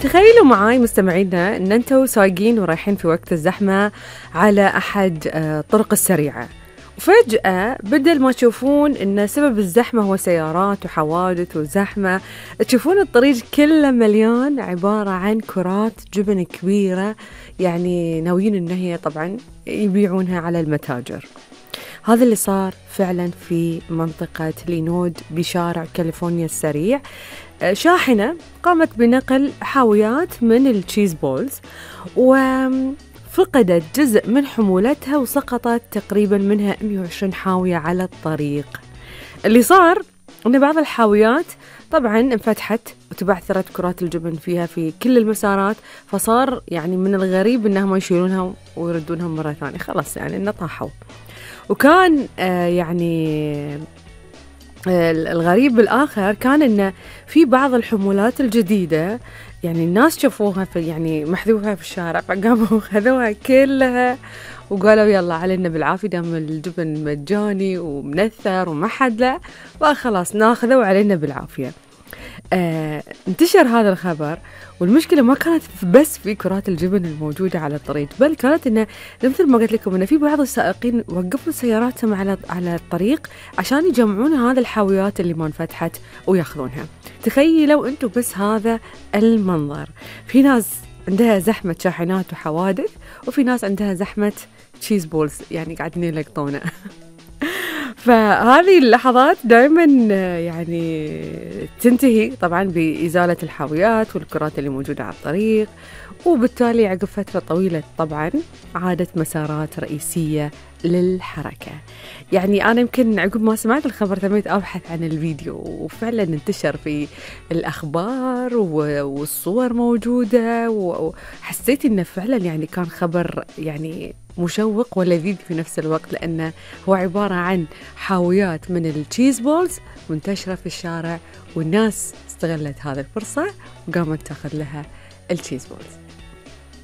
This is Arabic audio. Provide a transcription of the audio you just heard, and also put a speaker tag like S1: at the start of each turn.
S1: تخيلوا معاي مستمعينا ان انتوا سايقين ورايحين في وقت الزحمة على احد الطرق السريعة، وفجأة بدل ما تشوفون ان سبب الزحمة هو سيارات وحوادث وزحمة، تشوفون الطريق كله مليان عبارة عن كرات جبن كبيرة، يعني ناويين ان هي طبعا يبيعونها على المتاجر. هذا اللي صار فعلا في منطقة لينود بشارع كاليفورنيا السريع. شاحنة قامت بنقل حاويات من التشيز بولز وفقدت جزء من حمولتها وسقطت تقريبا منها 120 حاوية على الطريق. اللي صار أن بعض الحاويات طبعا انفتحت وتبعثرت كرات الجبن فيها في كل المسارات، فصار يعني من الغريب أنهم يشيلونها ويردونها مرة ثانية، خلاص يعني إنه طاحوا. وكان الغريب الآخر كان إنه في بعض الحمولات الجديدة يعني الناس شافوها في يعني محذوفة في الشارع، فقاموا خذوها كلها وقالوا يلا علينا بالعافية دام الجبن مجاني ومنثر وما حد له، فخلاص ناخذه وعلينا بالعافية. انتشر هذا الخبر، والمشكلة ما كانت بس في كرات الجبن الموجودة على الطريق، بل كانت إنه مثل ما قلت لكم إنه في بعض السائقين وقفوا سياراتهم على الطريق عشان يجمعون هذا الحاويات اللي ما انفتحت وياخذونها. تخيلوا أنتم بس هذا المنظر، في ناس عندها زحمة شاحنات وحوادث، وفي ناس عندها زحمة تشيز بولز يعني قاعدين يلقطونه. فهذه اللحظات دائما يعني تنتهي طبعا بإزالة الحاويات والكرات اللي موجودة على الطريق، وبالتالي عقب فترة طويلة طبعا عادت مسارات رئيسية للحركة. يعني أنا يمكن عقب ما سمعت الخبر تميت أبحث عن الفيديو، وفعلا انتشر في الأخبار والصور موجودة، وحسيت إنه فعلا يعني كان خبر يعني مشوق ولذيذ في نفس الوقت، لأنه هو عبارة عن حاويات من التشيز بولز منتشرة في الشارع، والناس استغلت هذه الفرصة وقامت تاخذ لها التشيز بولز.